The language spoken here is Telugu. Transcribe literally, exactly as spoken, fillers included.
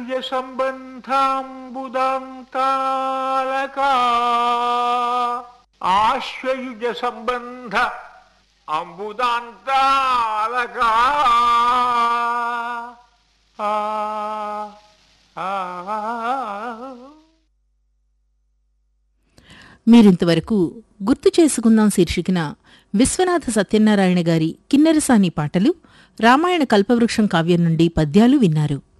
సంబంధాంబుదాంతాలకా ఆశ్వయుజ సంబంధ అంబుదాంతాలకా ఆ మీరింతవరకు గుర్తు చేసుకుందాం శీర్షికన విశ్వనాథ సత్యనారాయణ గారి కిన్నెరసాని పాటలు, రామాయణ కల్పవృక్షం కావ్యం నుండి పద్యాలు విన్నారు.